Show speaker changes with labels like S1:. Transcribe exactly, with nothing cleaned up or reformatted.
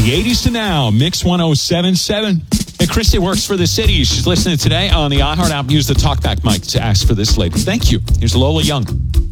S1: the eighties to now, Mix one oh seven point seven. And Christy works for the city. She's listening today on the iHeart app. Use the talkback mic to ask for this lady. Thank you. Here's Lola Young.